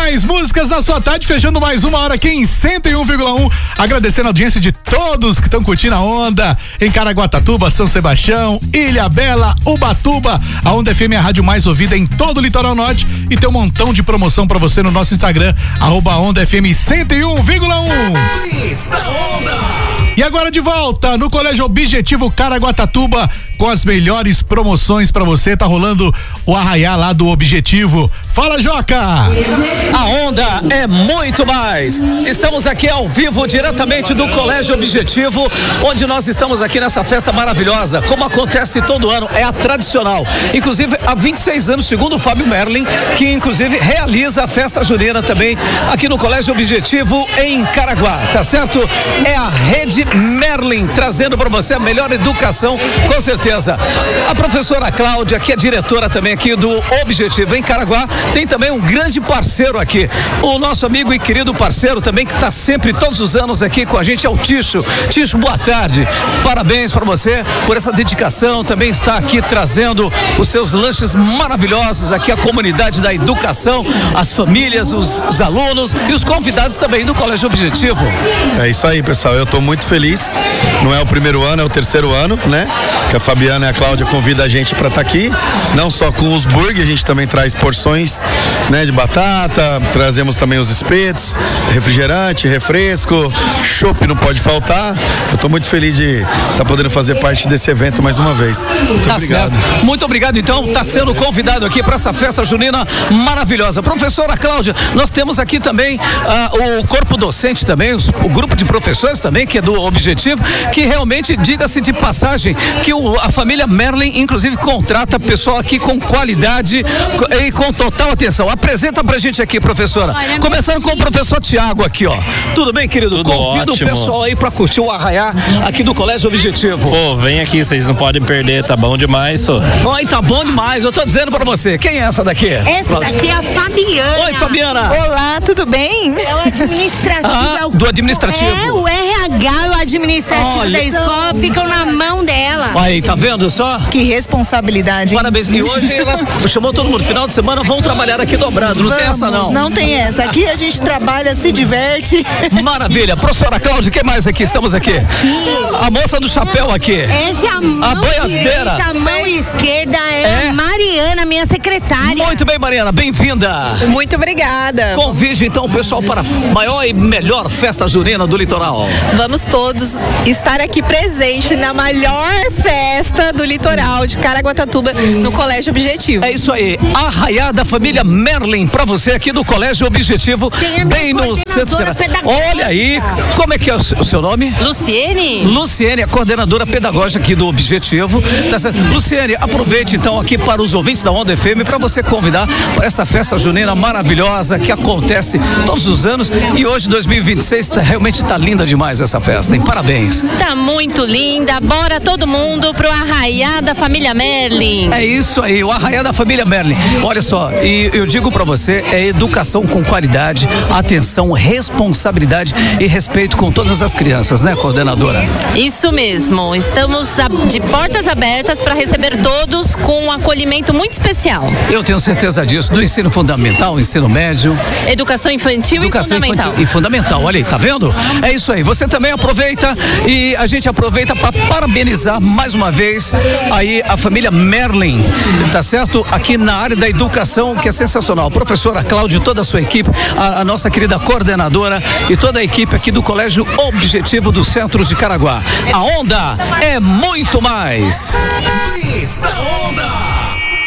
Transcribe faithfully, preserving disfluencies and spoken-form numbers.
mais músicas na sua tarde, fechando mais uma hora aqui em cento e um vírgula um. Agradecendo a audiência de todos que estão curtindo a onda em Caraguatatuba, São Sebastião, Ilhabela, Ubatuba. A Onda F M é a rádio mais ouvida em todo o litoral norte e tem um montão de promoção pra você no nosso Instagram, arroba Onda F M cento e um vírgula um. Blitz da Onda. E agora de volta no Colégio Objetivo Caraguatatuba com as melhores promoções pra você. Tá rolando o arraiá lá do Objetivo. Fala, Joca! A onda é muito mais. Estamos aqui ao vivo, diretamente do Colégio Objetivo, onde nós estamos aqui nessa festa maravilhosa, como acontece todo ano, é a tradicional. Inclusive, há vinte e seis anos, segundo o Fábio Merlin, que inclusive realiza a festa junina também aqui no Colégio Objetivo em Caraguá, tá certo? É a Rede Merlin, trazendo para você a melhor educação, com certeza. A professora Cláudia, que é diretora também aqui do Objetivo em Caraguá, tem também um grande parceiro aqui, o nosso amigo e querido parceiro também, que está sempre, todos os anos aqui com a gente, é o Ticho. Ticho, boa tarde, parabéns para você por essa dedicação, também está aqui trazendo os seus lanches maravilhosos aqui, a comunidade da educação, as famílias, os, os alunos e os convidados também do Colégio Objetivo. É isso aí, pessoal, eu estou muito feliz, não é o primeiro ano, é o terceiro ano, né, que a Fabiana e a Cláudia convidam a gente para estar tá aqui, não só com os burgers, a gente também traz porções, né, de batata, trazemos também os espetos, refrigerante, refresco, chopp não pode faltar. Eu estou muito feliz de estar tá podendo fazer parte desse evento mais uma vez. Muito tá obrigado. Certo. Muito obrigado, então, está sendo convidado aqui para essa festa junina maravilhosa. Professora Cláudia, nós temos aqui também uh, o corpo docente também, os, o grupo de professores também, que é do Objetivo, que realmente, diga-se de passagem, que o, a família Merlin, inclusive, contrata pessoal aqui com qualidade e com total atenção. Apresenta pra gente aqui, professora. Olha, começando com o professor Tiago aqui, ó. Tudo bem, querido? Tudo Convido ótimo. O pessoal aí pra curtir o arraiá aqui do Colégio Objetivo. Pô, vem aqui, vocês não podem perder, tá bom demais, só. Oi, tá bom demais, eu tô dizendo pra você. Quem é essa daqui? Essa Cláudia. Daqui é a Fabiana. Oi, Fabiana. Olá, tudo bem? É o administrativo. Ah, é o, do administrativo. É, o R H e o administrativo Olha. Da escola ficam na mão dela. Aí, tá vendo só? Que responsabilidade. Parabéns. E hoje ela chamou todo mundo. Final de semana vão trabalhar aqui dobrado. Não Vamos, tem essa, não. Não tem essa. Aqui a gente trabalha, se diverte. Maravilha. Professora Cláudia, o que mais aqui? Estamos aqui. aqui. A moça do chapéu aqui. Essa é a mão a boiadeira. direita, a mão esquerda é, é a Mariana, minha secretária. Muito bem, Mariana. Bem-vinda. Muito obrigada. Convide, então, o pessoal para a maior e melhor festa junina do litoral. Vamos todos estar aqui presente na maior festa do litoral de Caraguatatuba, no Colégio Objetivo. É isso aí. Arraiá da família Merlin para você aqui do Colégio Objetivo. Bem no centro. Olha aí, como é que é o seu nome? Luciene. Luciene, a coordenadora pedagógica aqui do Objetivo. Tá certo? Luciene, aproveite então aqui para os ouvintes da Onda F M para você convidar para esta festa junina maravilhosa que acontece todos os anos e hoje, dois mil e vinte e seis, tá, realmente tá linda demais essa festa, hein? Parabéns. Tá muito linda. Bora todo mundo pro arraiá da família Merlin. É isso aí, o arraiá da família Merlin. Olha só, e eu digo pra você, é educação com qualidade, atenção, responsabilidade e respeito com todas as crianças, né, coordenadora? Isso mesmo. Estamos de portas abertas para receber todos com um acolhimento muito especial. Eu tenho certeza disso, do ensino fundamental, ensino médio. Educação infantil educação e fundamental. Infantil e fundamental, olha aí, tá vendo? É isso aí, você também aproveita e a gente aproveita para parabenizar mais uma vez aí a família Merlin, tá certo? Aqui na área da educação, que é sensacional. Professora Cláudia e toda a sua equipe, a, a nossa querida coordenadora e toda a equipe aqui do Colégio Objetivo do Centro de Caraguá. A onda é muito mais. Blitz da Onda.